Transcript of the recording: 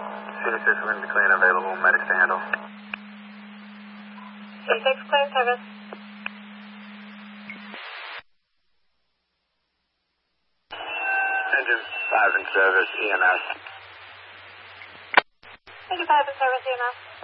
C6 wind clean available, medics to handle. C6 clear service. Engine 5 in service, EMS. Engine 5 in service, EMS.